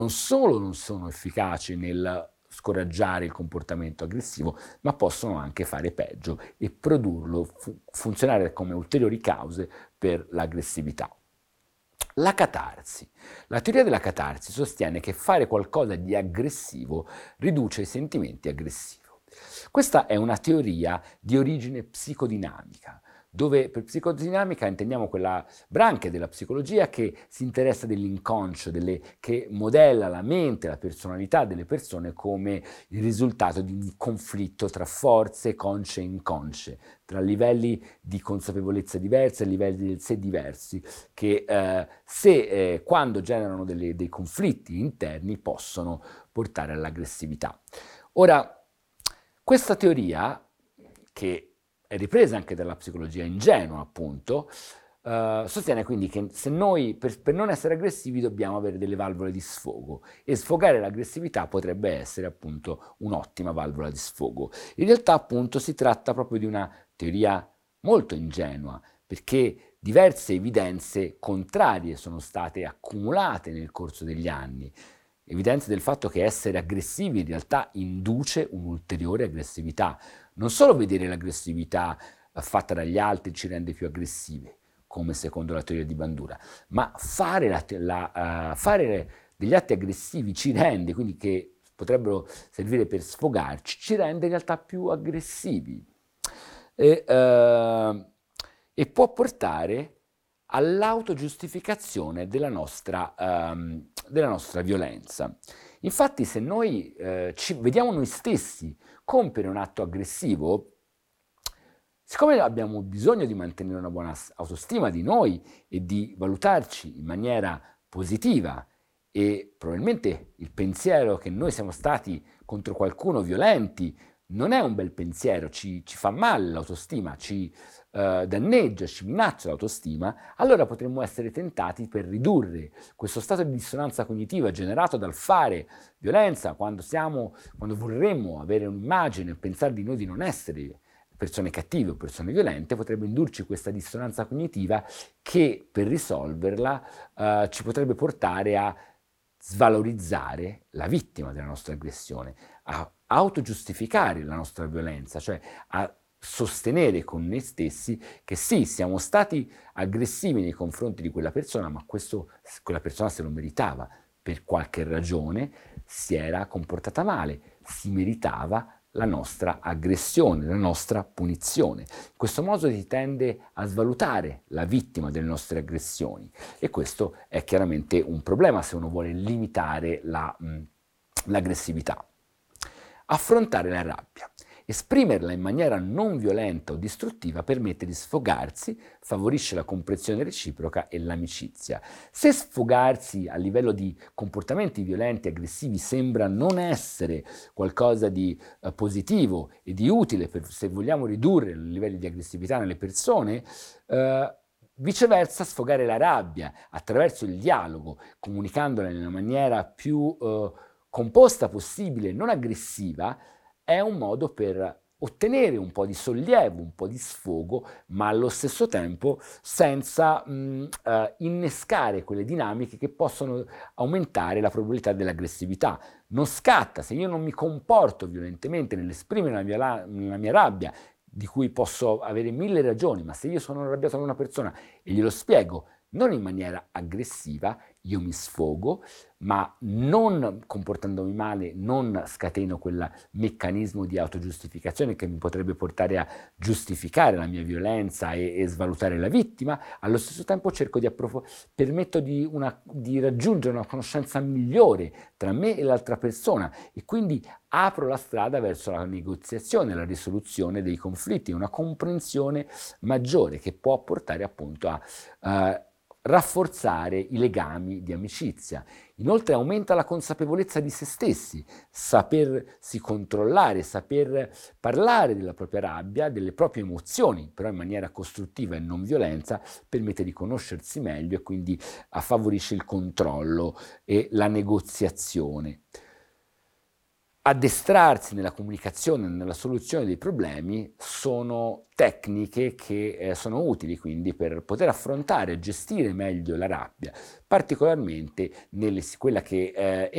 non solo non sono efficaci nel scoraggiare il comportamento aggressivo, ma possono anche fare peggio e produrlo, funzionare come ulteriori cause per l'aggressività. La catarsi. La teoria della catarsi sostiene che fare qualcosa di aggressivo riduce i sentimenti aggressivi. Questa è una teoria di origine psicodinamica, dove per psicodinamica intendiamo quella branca della psicologia che si interessa dell'inconscio, che modella la mente, la personalità delle persone come il risultato di un conflitto tra forze consce e inconsce, tra livelli di consapevolezza diversi e livelli del sé diversi, che quando generano dei conflitti interni possono portare all'aggressività. Ora, questa teoria, che è ripresa anche dalla psicologia ingenua, appunto, sostiene quindi che se noi per non essere aggressivi dobbiamo avere delle valvole di sfogo e sfogare l'aggressività potrebbe essere appunto un'ottima valvola di sfogo. In realtà appunto si tratta proprio di una teoria molto ingenua, perché diverse evidenze contrarie sono state accumulate nel corso degli anni. Evidenze del fatto che essere aggressivi in realtà induce un'ulteriore aggressività. Non solo vedere l'aggressività fatta dagli altri ci rende più aggressivi, come secondo la teoria di Bandura, ma fare degli atti aggressivi ci rende, quindi che potrebbero servire per sfogarci, ci rende in realtà più aggressivi e, e può portare all'autogiustificazione della nostra violenza. Infatti se noi vediamo noi stessi compiere un atto aggressivo, siccome abbiamo bisogno di mantenere una buona autostima di noi e di valutarci in maniera positiva e probabilmente il pensiero che noi siamo stati contro qualcuno violenti non è un bel pensiero, ci fa male l'autostima, ci danneggia, ci minaccia l'autostima, allora potremmo essere tentati per ridurre questo stato di dissonanza cognitiva generato dal fare violenza quando vorremmo avere un'immagine, pensare di noi di non essere persone cattive o persone violente, potrebbe indurci questa dissonanza cognitiva che per risolverla ci potrebbe portare a svalorizzare la vittima della nostra aggressione, a autogiustificare la nostra violenza, cioè a sostenere con noi stessi che sì, siamo stati aggressivi nei confronti di quella persona, ma quella persona se lo meritava, per qualche ragione si era comportata male, si meritava la nostra aggressione, la nostra punizione. In questo modo si tende a svalutare la vittima delle nostre aggressioni e questo è chiaramente un problema se uno vuole limitare l'aggressività. Affrontare la rabbia. Esprimerla in maniera non violenta o distruttiva permette di sfogarsi, favorisce la comprensione reciproca e l'amicizia. Se sfogarsi a livello di comportamenti violenti e aggressivi sembra non essere qualcosa di positivo e di utile se vogliamo ridurre i livelli di aggressività nelle persone, viceversa, sfogare la rabbia attraverso il dialogo, comunicandola nella maniera più composta possibile, non aggressiva, è un modo per ottenere un po' di sollievo, un po' di sfogo, ma allo stesso tempo senza innescare quelle dinamiche che possono aumentare la probabilità dell'aggressività. Non scatta, se io non mi comporto violentemente nell'esprimere la mia rabbia, di cui posso avere mille ragioni, ma se io sono arrabbiato con una persona e glielo spiego, non in maniera aggressiva, io mi sfogo, ma non comportandomi male, non scateno quel meccanismo di autogiustificazione che mi potrebbe portare a giustificare la mia violenza e svalutare la vittima. Allo stesso tempo cerco permetto di raggiungere una conoscenza migliore tra me e l'altra persona e quindi apro la strada verso la negoziazione, la risoluzione dei conflitti, una comprensione maggiore che può portare appunto a rafforzare i legami di amicizia. Inoltre aumenta la consapevolezza di se stessi, sapersi controllare, saper parlare della propria rabbia, delle proprie emozioni, però in maniera costruttiva e non violenza, permette di conoscersi meglio e quindi favorisce il controllo e la negoziazione. addestrarsi nella comunicazione, nella soluzione dei problemi, sono tecniche che sono utili quindi per poter affrontare e gestire meglio la rabbia, particolarmente quella che